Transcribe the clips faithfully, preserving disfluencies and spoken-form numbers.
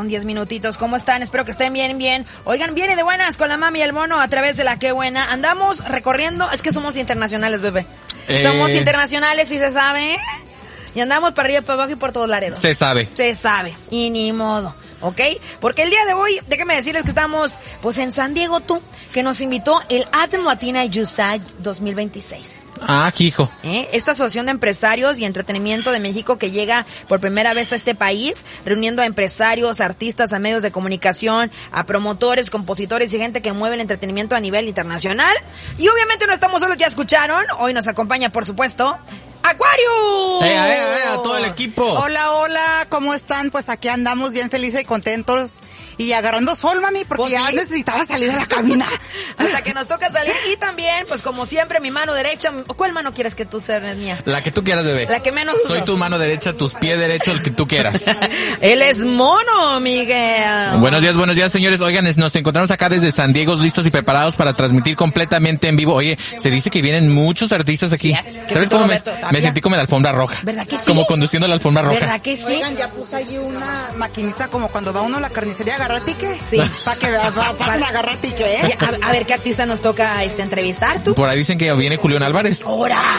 con diez minutitos. ¿Cómo están? Espero que estén bien, bien. Oigan, viene de buenas con la mami y el mono a través de la Qué Buena. Andamos recorriendo, es que somos internacionales, bebé. Eh... Somos internacionales y se sabe. Y andamos para arriba, para abajo y por todos lados. Se sabe. Se sabe. Y ni modo. ¿Ok? Porque el día de hoy, déjenme decirles que estamos, pues, en San Diego, tú, que nos invitó el Atem Latina U S A dos mil veintiséis. Ah, hijo. ¿Eh? Esta asociación de empresarios y entretenimiento de México que llega por primera vez a este país, reuniendo a empresarios, artistas, a medios de comunicación, a promotores, compositores y gente que mueve el entretenimiento a nivel internacional. Y obviamente no estamos solos, ya escucharon. Hoy nos acompaña, por supuesto, ¡Acuario! ¡Eh, eh, eh! A todo el equipo. Hola, hola, ¿cómo están? Pues aquí andamos bien felices y contentos y agarrando sol, mami, porque pues ya sí. necesitaba salir de la cabina. Hasta que nos toca salir. Y también, pues como siempre, mi mano derecha. ¿Cuál mano quieres que tú seas mía? La que tú quieras, bebé. La que menos uso. Soy tu mano derecha, tus pies derechos, el que tú quieras. Él es Mono, Miguel. Buenos días, buenos días, señores. Oigan, nos encontramos acá desde San Diego, listos y preparados para transmitir completamente en vivo. Oye, se dice que vienen muchos artistas aquí. Yes. ¿Sabes cómo me, me sentí como en la alfombra roja? ¿Verdad que sí? Como conduciendo la alfombra roja. ¿Verdad que sí? Oigan, ya puse allí una maquinita como cuando va uno a la carnicería a agarrar tique. Sí. Para que pasen a agarrar tique, ¿eh? A, a ver, ¿qué artista nos toca este entrevistar, tú? Por ahí dicen que viene Julián Álvarez. ¡Hora!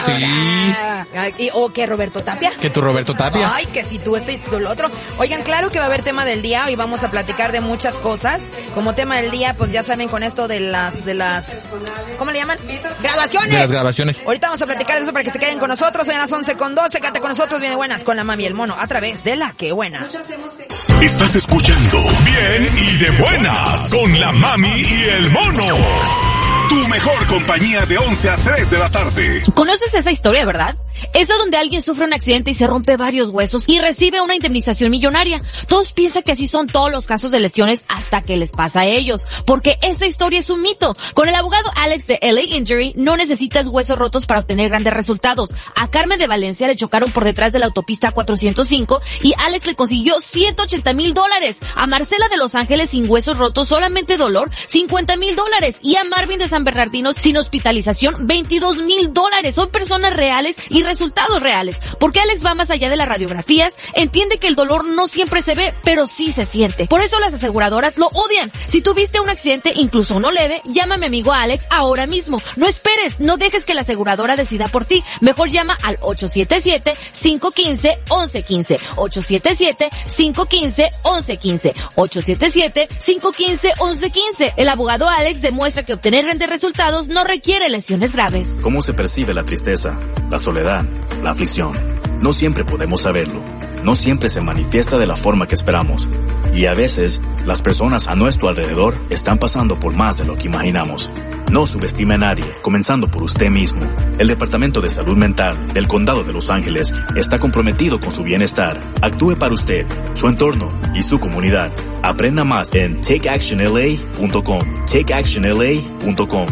Sí. ¿O que Roberto Tapia? Que tu Roberto Tapia. Ay, que si tú, esto y tú lo otro. Oigan, claro que va a haber tema del día. Hoy vamos a platicar de muchas cosas. Como tema del día, pues ya saben con esto de las, de las, ¿cómo le llaman? Grabaciones. De las grabaciones. Ahorita vamos a platicar de eso para que se queden con nosotros. Hoy a las once con doce. Quédate con nosotros, viene buenas con la mami y el mono a través de la Qué Buena. Estás escuchando Bien y de Buenas con la mami y el mono. Tu mejor compañía de once a tres de la tarde. ¿Conoces esa historia, verdad? Esa donde alguien sufre un accidente y se rompe varios huesos y recibe una indemnización millonaria. Todos piensan que así son todos los casos de lesiones hasta que les pasa a ellos, porque esa historia es un mito. Con el abogado Alex de L A Injury no necesitas huesos rotos para obtener grandes resultados. A Carmen de Valencia le chocaron por detrás de la autopista cuatrocientos cinco y Alex le consiguió ciento ochenta mil dólares. A Marcela de Los Ángeles sin huesos rotos, solamente dolor, cincuenta mil dólares. Y a Marvin de San Bernardino sin hospitalización, veintidós mil dólares. Son personas reales y resultados reales. Porque Alex va más allá de las radiografías, entiende que el dolor no siempre se ve, pero sí se siente. Por eso las aseguradoras lo odian. Si tuviste un accidente, incluso no leve, llama a mi amigo Alex ahora mismo. No esperes, no dejes que la aseguradora decida por ti. Mejor llama al ocho siete siete, cinco uno cinco, once quince. ocho siete siete, cinco uno cinco, once quince. ocho siete siete, cinco uno cinco, once quince. El abogado Alex demuestra que obtener grandes resultados no requiere lesiones graves. ¿Cómo se percibe la tristeza, la soledad, la aflicción? No siempre podemos saberlo. No siempre se manifiesta de la forma que esperamos. Y a veces, las personas a nuestro alrededor están pasando por más de lo que imaginamos. No subestime a nadie, comenzando por usted mismo. El Departamento de Salud Mental del Condado de Los Ángeles está comprometido con su bienestar. Actúe para usted, su entorno y su comunidad. Aprenda más en take action L A punto com. take action L A punto com.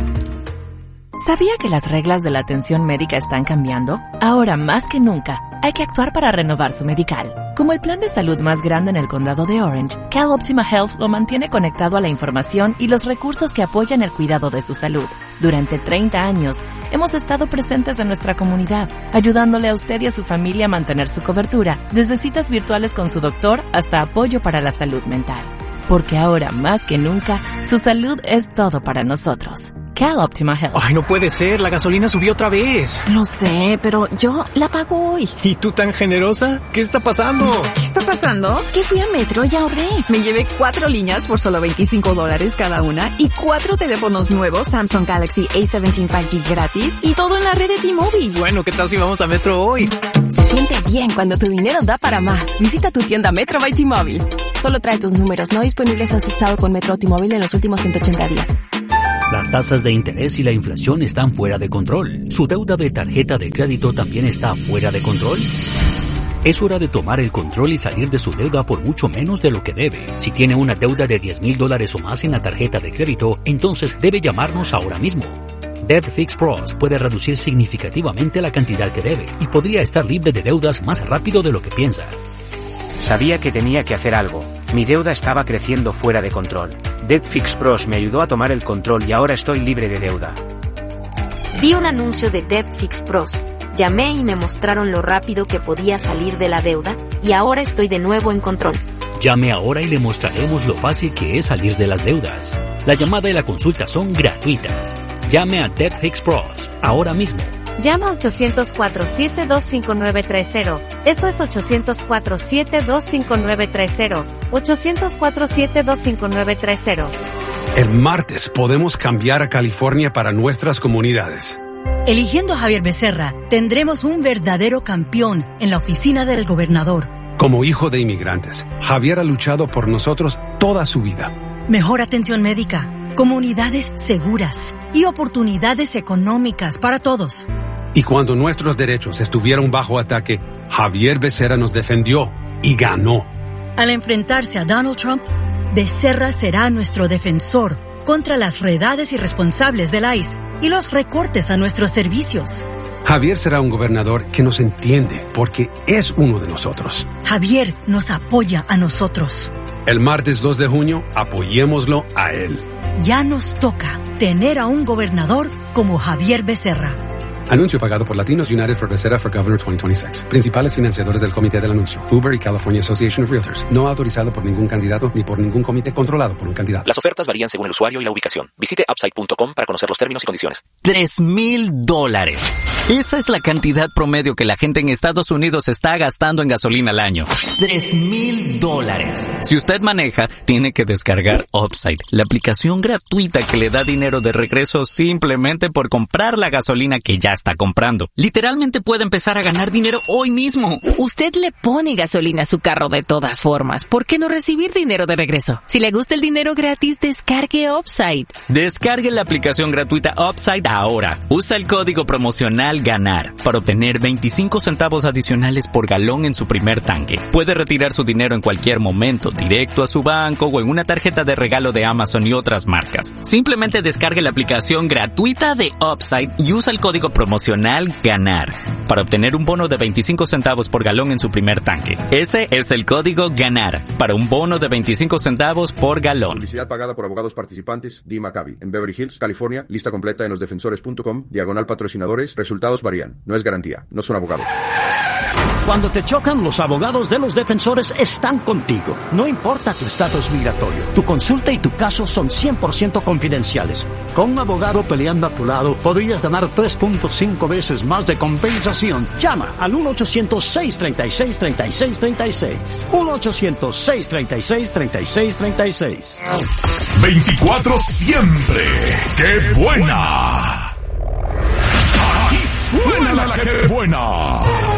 ¿Sabía que las reglas de la atención médica están cambiando? Ahora más que nunca, hay que actuar para renovar su medical. Como el plan de salud más grande en el condado de Orange, CalOptima Health lo mantiene conectado a la información y los recursos que apoyan el cuidado de su salud. Durante treinta años, hemos estado presentes en nuestra comunidad, ayudándole a usted y a su familia a mantener su cobertura, desde citas virtuales con su doctor hasta apoyo para la salud mental. Porque ahora más que nunca, su salud es todo para nosotros. CalOptima Health. Ay, no puede ser, la gasolina subió otra vez. Lo sé, pero yo la pago hoy. ¿Y tú tan generosa? ¿Qué está pasando? ¿Qué está pasando? Que fui a Metro y ahorré. Me llevé cuatro líneas por solo veinticinco dólares cada una y cuatro teléfonos nuevos Samsung Galaxy A diecisiete cinco G gratis y todo en la red de T-Mobile. Bueno, ¿qué tal si vamos a Metro hoy? Se siente bien cuando tu dinero da para más. Visita tu tienda Metro by T-Mobile. Solo trae tus números no disponibles si has estado con Metro o T-Mobile en los últimos ciento ochenta días. Las tasas de interés y la inflación están fuera de control. ¿Su deuda de tarjeta de crédito también está fuera de control? Es hora de tomar el control y salir de su deuda por mucho menos de lo que debe. Si tiene una deuda de diez mil dólares o más en la tarjeta de crédito, entonces debe llamarnos ahora mismo. Debt Fix Pros puede reducir significativamente la cantidad que debe y podría estar libre de deudas más rápido de lo que piensa. Sabía que tenía que hacer algo. Mi deuda estaba creciendo fuera de control. Debt Fix Pros me ayudó a tomar el control y ahora estoy libre de deuda. Vi un anuncio de Debt Fix Pros. Llamé y me mostraron lo rápido que podía salir de la deuda y ahora estoy de nuevo en control. Llame ahora y le mostraremos lo fácil que es salir de las deudas. La llamada y la consulta son gratuitas. Llame a DebtFix Pros ahora mismo. Llama a ochocientos cuatro siete dos cinco nueve tres cero. Eso es ochocientos cuatro siete dos cinco nueve tres cero. ochocientos cuatro siete dos cinco nueve tres cero. El martes podemos cambiar a California para nuestras comunidades. Eligiendo a Javier Becerra, tendremos un verdadero campeón en la oficina del gobernador. Como hijo de inmigrantes, Javier ha luchado por nosotros toda su vida. Mejor atención médica, comunidades seguras y oportunidades económicas para todos. Y cuando nuestros derechos estuvieron bajo ataque, Javier Becerra nos defendió y ganó. Al enfrentarse a Donald Trump, Becerra será nuestro defensor contra las redades irresponsables del I C E y los recortes a nuestros servicios. Javier será un gobernador que nos entiende porque es uno de nosotros. Javier nos apoya a nosotros. El martes dos de junio, apoyémoslo a él. Ya nos toca tener a un gobernador como Javier Becerra. Anuncio pagado por Latinos United for Becerra for Governor veinte veintiséis. Principales financiadores del comité del anuncio. Uber y California Association of Realtors. No autorizado por ningún candidato ni por ningún comité controlado por un candidato. Las ofertas varían según el usuario y la ubicación. Visite upside punto com para conocer los términos y condiciones. Tres mil dólares. Esa es la cantidad promedio que la gente en Estados Unidos está gastando en gasolina al año. Tres mil dólares. Si usted maneja, tiene que descargar Upside, la aplicación gratuita que le da dinero de regreso simplemente por comprar la gasolina que ya está comprando. Literalmente puede empezar a ganar dinero hoy mismo. Usted le pone gasolina a su carro de todas formas. ¿Por qué no recibir dinero de regreso? Si le gusta el dinero gratis, descargue Upside. Descargue la aplicación gratuita Upside ahora. Usa el código promocional GANAR para obtener veinticinco centavos adicionales por galón en su primer tanque. Puede retirar su dinero en cualquier momento, directo a su banco o en una tarjeta de regalo de Amazon y otras marcas. Simplemente descargue la aplicación gratuita de Upside y usa el código promocional GANAR para obtener un bono de veinticinco centavos por galón en su primer tanque. Ese es el código GANAR para un bono de veinticinco centavos por galón. Publicidad pagada por abogados participantes, D. Maccabi, en Beverly Hills, California. Lista completa en losdefensores punto com, diagonal patrocinadores. Resultados varían. No es garantía. No son abogados. Cuando te chocan, los abogados de Los Defensores están contigo. No importa tu estatus migratorio, tu consulta y tu caso son cien por ciento confidenciales. Con un abogado peleando a tu lado, podrías ganar tres punto cinco veces más de compensación. Llama al uno ochocientos seis treinta y seis treinta y seis treinta y seis. uno ochocientos seis treinta y seis treinta y seis treinta y seis. veinticuatro siempre. ¡Qué buena! Aquí suena la que buena.